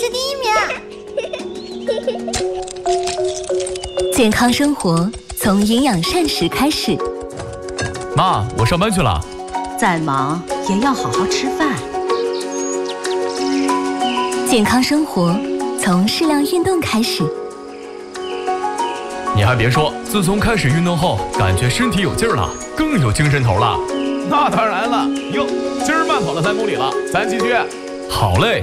是第1名。 健康生活从营养膳食开始。 妈，我上班去了。 再忙也要好好吃饭。 健康生活从适量运动开始。 你还别说，自从开始运动后，感觉身体有劲儿了，更有精神头了。 那当然了，哟，今儿慢跑了3公里了，咱继续。 好嘞。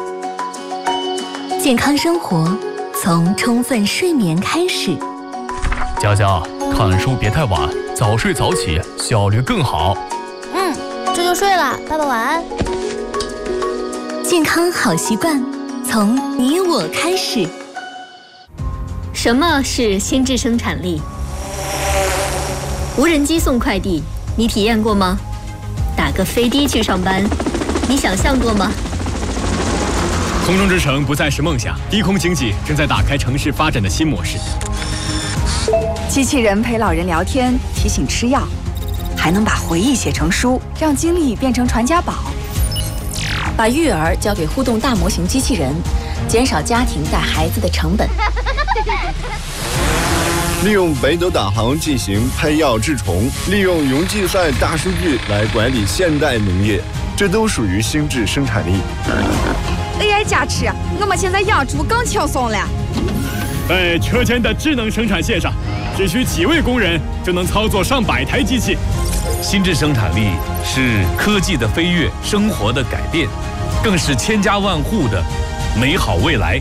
健康生活从充分睡眠开始。 佳佳，看书别太晚，早睡早起，效率更好。 这就睡了，爸爸晚安。 健康好习惯从你我开始。 什么是心智生产力？无人机送快递，你体验过吗？打个飞的去上班，你想象过吗？ 空中之城不再是梦想，低空经济正在打开城市发展的新模式。 机器人陪老人聊天，提醒吃药，还能把回忆写成书，让经历变成传家宝。 把育儿交给互动大模型机器人，减少家庭带孩子的成本。 利用北斗导航进行喷药治虫，利用云计算大数据来管理现代农业，这都属于心智生产力。 AI 加持，我们现在养猪更轻松了。 在车间的智能生产线上，只需几位工人就能操作上百台机器。 心智生产力是科技的飞跃，生活的改变，更是千家万户的美好未来。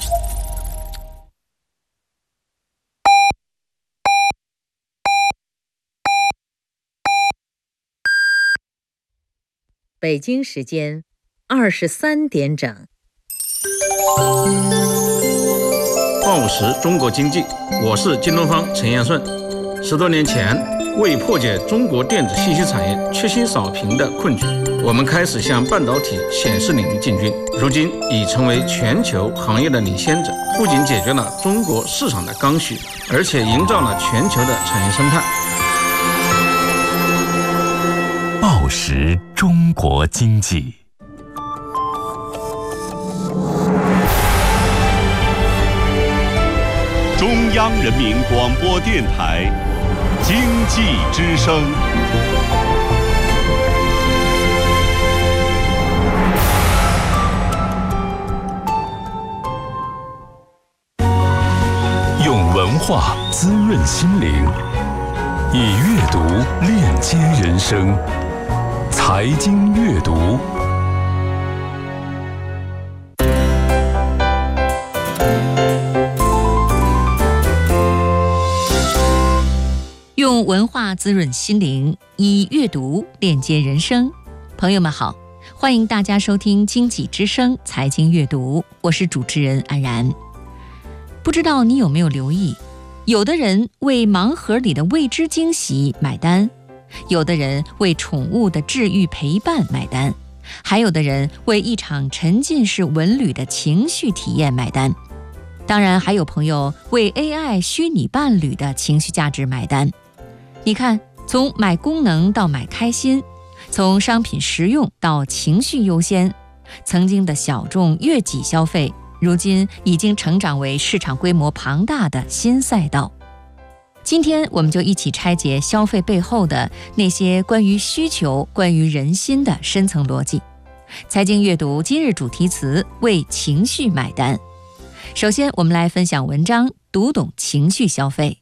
北京时间23点整。 报时中国经济，我是京东方陈彦顺。10多年前，为破解中国电子信息产业缺芯少屏的困局，我们开始向半导体显示领域进军。如今已成为全球行业的领先者，不仅解决了中国市场的刚需，而且营造了全球的产业生态。 报时中国经济。 中央人民广播电台经济之声。 用文化滋润心灵，以阅读链接人生。财经阅读。 用文化滋润心灵，以阅读链接人生。朋友们好，欢迎大家收听经济之声财经阅读，我是主持人安然。不知道你有没有留意，有的人为盲盒里的未知惊喜买单，有的人为宠物的治愈陪伴买单，还有的人为一场沉浸式文旅的情绪体验买单。当然还有朋友为 AI 虚拟伴侣的情绪价值买单。你看，从买功能到买开心，从商品实用到情绪优先，曾经的小众悦己消费，如今已经成长为市场规模庞大的新赛道。今天我们就一起拆解消费背后的那些关于需求、关于人心的深层逻辑。财经阅读今日主题词：为情绪买单。首先我们来分享文章，读懂情绪消费。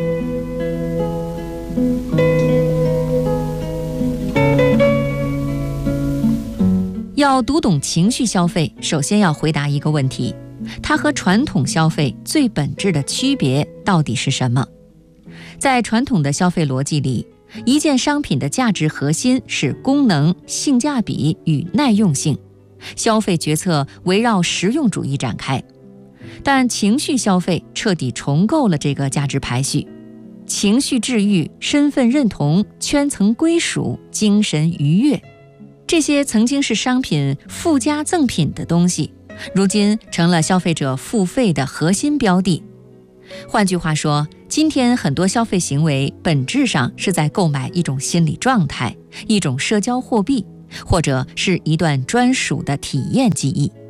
要读懂情绪消费，首先要回答一个问题：它和传统消费最本质的区别到底是什么？在传统的消费逻辑里，一件商品的价值核心是功能、性价比与耐用性，消费决策围绕实用主义展开。但情绪消费彻底重构了这个价值排序，情绪治愈、身份认同、圈层归属、精神愉悦，这些曾经是商品附加赠品的东西，如今成了消费者付费的核心标的。换句话说，今天很多消费行为本质上是在购买一种心理状态，一种社交货币，或者是一段专属的体验记忆。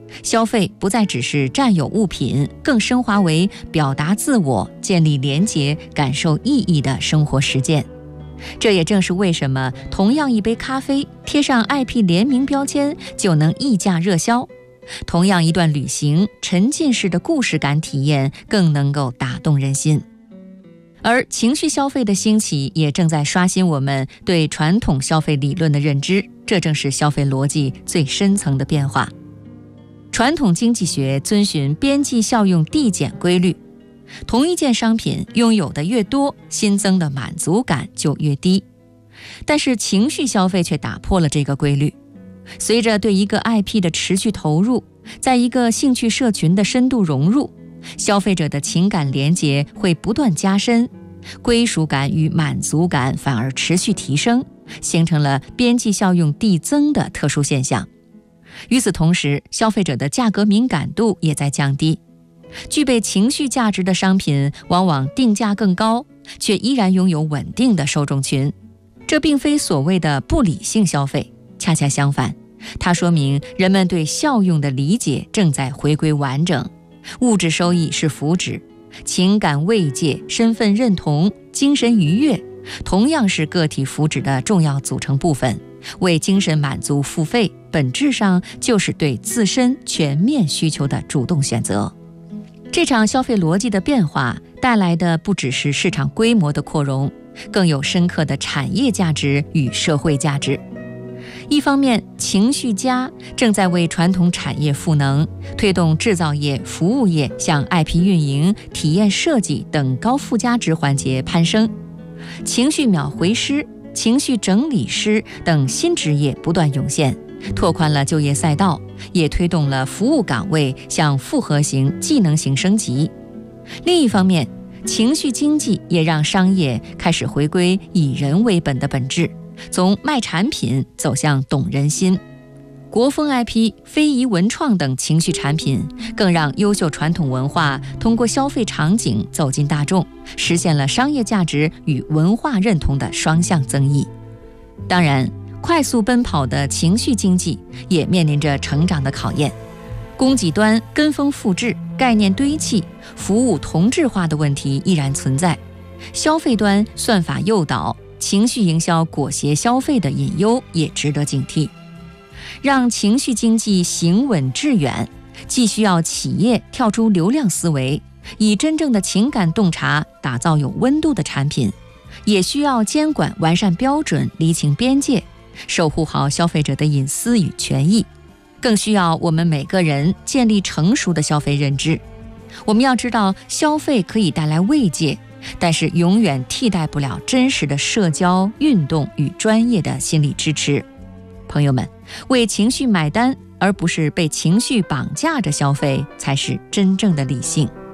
消费不再只是占有物品，更升华为表达自我、建立连结、感受意义的生活实践。这也正是为什么同样一杯咖啡贴上 IP 联名标签就能溢价热销，同样一段旅行，沉浸式的故事感体验更能够打动人心。而情绪消费的兴起也正在刷新我们对传统消费理论的认知，这正是消费逻辑最深层的变化。传统经济学遵循边际效用递减规律，同一件商品拥有的越多，新增的满足感就越低。但是情绪消费却打破了这个规律。随着对一个 IP 的持续投入，在一个兴趣社群的深度融入，消费者的情感连结会不断加深，归属感与满足感反而持续提升，形成了边际效用递增的特殊现象。与此同时，消费者的价格敏感度也在降低。具备情绪价值的商品往往定价更高，却依然拥有稳定的受众群。这并非所谓的不理性消费，恰恰相反，它说明人们对效用的理解正在回归完整。物质收益是福祉，情感慰藉、身份认同、精神愉悦同样是个体福祉的重要组成部分。为精神满足付费，本质上就是对自身全面需求的主动选择。这场消费逻辑的变化带来的不只是市场规模的扩容，更有深刻的产业价值与社会价值。一方面，情绪家正在为传统产业赋能，推动制造业、服务业向 IP 运营、体验设计等高附加值环节攀升。情绪秒回师、情绪整理师等新职业不断涌现，拓宽了就业赛道，也推动了服务岗位向复合型、技能型升级。另一方面，情绪经济也让商业开始回归以人为本的本质，从卖产品走向懂人心。国风 IP、非遗文创等情绪产品，更让优秀传统文化通过消费场景走进大众，实现了商业价值与文化认同的双向增益。当然，快速奔跑的情绪经济也面临着成长的考验。供给端跟风复制、概念堆砌、服务同质化的问题依然存在，消费端算法诱导、情绪营销裹挟消费的隐忧也值得警惕。让情绪经济行稳致远，既需要企业跳出流量思维，以真正的情感洞察打造有温度的产品，也需要监管完善标准、厘清边界，守护好消费者的隐私与权益。更需要我们每个人建立成熟的消费认知。我们要知道，消费可以带来慰藉，但是永远替代不了真实的社交、运动与专业的心理支持。朋友们，为情绪买单，而不是被情绪绑架着消费，才是真正的理性。